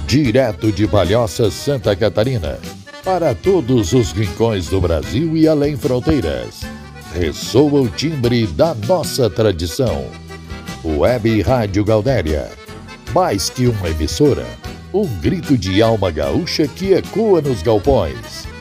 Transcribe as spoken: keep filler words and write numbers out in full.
Direto de Palhoça, Santa Catarina, para todos os rincões do Brasil e além fronteiras, ressoa o timbre da nossa tradição. Web Rádio Gaudéria, mais que uma emissora, um grito de alma gaúcha que ecoa nos galpões.